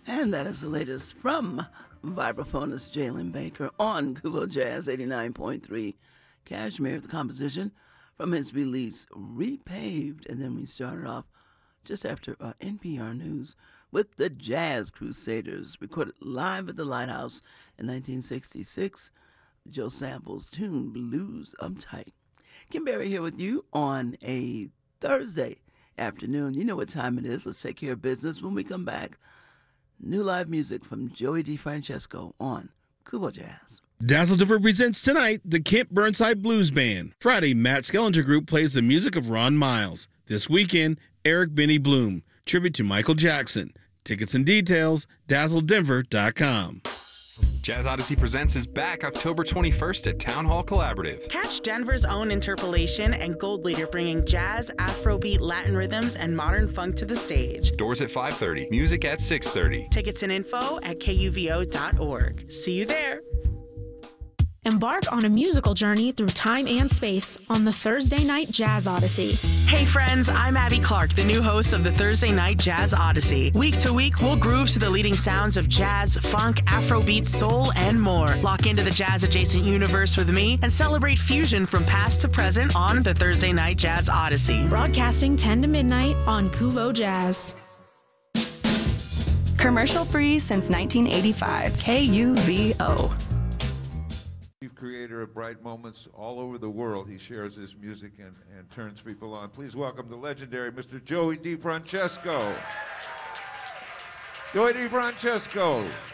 And that is the latest from vibraphonist Jalen Baker on Kubo Jazz 89.3. Cashmere, the composition from his release Repaved. And then we started off just after NPR News with the Jazz Crusaders, recorded live at the Lighthouse in 1966. Joe Sample's tune, Blues Uptight. Kim Berry here with you on a Thursday afternoon. You know what time it is. Let's take care of business. When we come back, new live music from Joey DeFrancesco on Kubo Jazz. Dazzle Denver presents tonight the Kent Burnside Blues Band. Friday, Matt Skellinger Group plays the music of Ron Miles. This weekend, Eric Benny Bloom, tribute to Michael Jackson. Tickets and details, dazzledenver.com. Jazz Odyssey Presents is back October 21st at Town Hall Collaborative. Catch Denver's own Interpolation and Gold Leader bringing jazz, Afrobeat, Latin rhythms, and modern funk to the stage. Doors at 5:30, music at 6:30. Tickets and info at kuvo.org. See you there. Embark on a musical journey through time and space on the Thursday Night Jazz Odyssey. Hey friends, I'm Abby Clark, the new host of the Thursday Night Jazz Odyssey. Week to week, we'll groove to the leading sounds of jazz, funk, Afrobeat, soul, and more. Lock into the jazz-adjacent universe with me and celebrate fusion from past to present on the Thursday Night Jazz Odyssey. Broadcasting 10 to midnight on Kuvo Jazz. Commercial free since 1985. KUVO. Creator of bright moments all over the world. He shares his music and turns people on. Please welcome the legendary Mr. Joey DeFrancesco. Joey DeFrancesco.